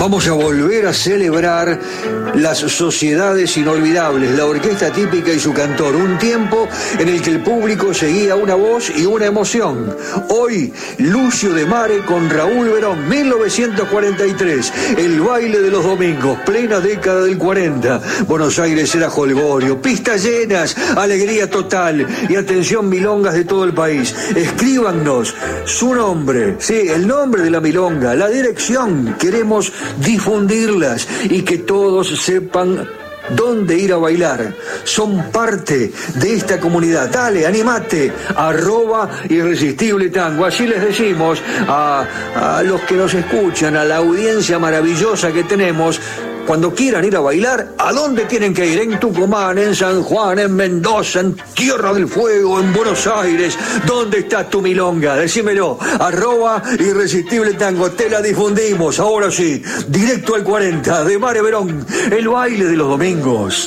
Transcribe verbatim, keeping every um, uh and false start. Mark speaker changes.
Speaker 1: Vamos a volver a celebrar las sociedades inolvidables, la orquesta típica y su cantor. Un tiempo en el que el público seguía una voz y una emoción. Hoy, Lucio de Mare con Raúl Verón, mil novecientos cuarenta y tres. El baile de los domingos, plena década del cuarenta. Buenos Aires era jolgorio, pistas llenas, alegría total. Y atención, milongas de todo el país. Escríbanos su nombre, sí, el nombre de la milonga, la dirección. Queremos difundirlas y que todos sepan dónde ir a bailar. Son parte de esta comunidad. Dale, animate, arroba Irresistible Tango. Así les decimos a, a los que nos escuchan, a la audiencia maravillosa que tenemos. Cuando quieran ir a bailar, ¿a dónde tienen que ir? En Tucumán, en San Juan, en Mendoza, en Tierra del Fuego, en Buenos Aires. ¿Dónde está tu milonga? Decímelo. Arroba Irresistible Tango. Te la difundimos. Ahora sí, directo al cuarenta de Mare Verón. El baile de los domingos.